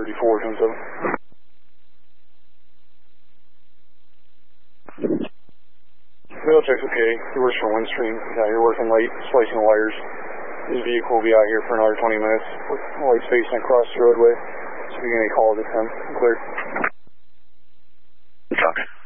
3427. Wheel check's okay. He works for Windstream. Yeah, you're working late, splicing wires. His vehicle will be out here for another 20 minutes with lights facing across the roadway. So if you get any calls, it's him. Clear. Copy.